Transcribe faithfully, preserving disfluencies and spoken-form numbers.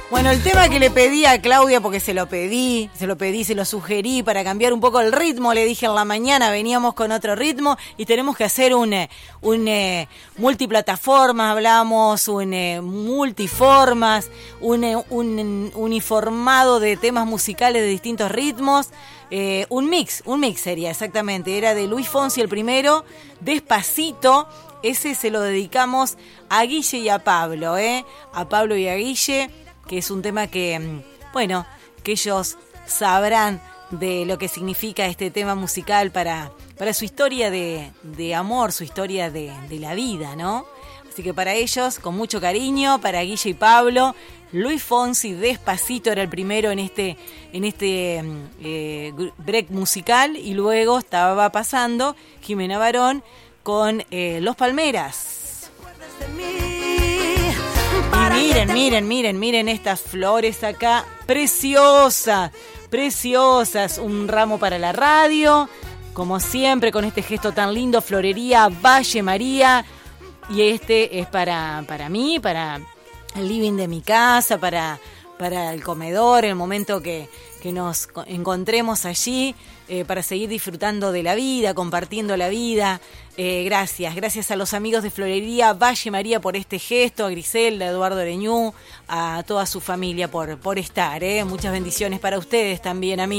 Bueno, el tema que le pedí a Claudia, porque se lo pedí, se lo pedí, se lo sugerí para cambiar un poco el ritmo, le dije en la mañana, veníamos con otro ritmo y tenemos que hacer un, un eh, multiplataforma, hablamos, un eh, multiformas, un, eh, un uniformado de temas musicales de distintos ritmos, eh, un mix, un mix sería exactamente, era de Luis Fonsi el primero, Despacito. Ese se lo dedicamos a Guille y a Pablo, ¿eh? A Pablo y a Guille, que es un tema que, bueno, que ellos sabrán de lo que significa este tema musical para, para su historia de, de amor, su historia de, de la vida, ¿no? Así que para ellos, con mucho cariño, para Guille y Pablo, Luis Fonsi, Despacito era el primero en este, en este eh, break musical, y luego estaba pasando Jimena Barón con eh, Los Palmeras. Y miren, miren, miren, miren estas flores acá, preciosas, preciosas, un ramo para la radio, como siempre con este gesto tan lindo, Florería Valle María, y este es para, para mí, para el living de mi casa, para, para el comedor, el momento que, que nos encontremos allí, eh, para seguir disfrutando de la vida, compartiendo la vida. Eh, gracias, gracias a los amigos de Florería Valle María por este gesto, a Griselda, a Eduardo Areñú, a toda su familia por, por estar. Eh. Muchas bendiciones para ustedes también, amigos.